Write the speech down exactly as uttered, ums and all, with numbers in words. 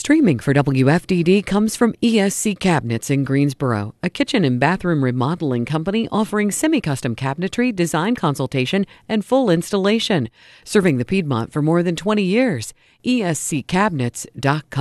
Streaming for W F D D comes from E S C Cabinets in Greensboro, a kitchen and bathroom remodeling company offering semi-custom cabinetry, design consultation, and full installation. Serving the Piedmont for more than twenty years. E S C cabinets dot com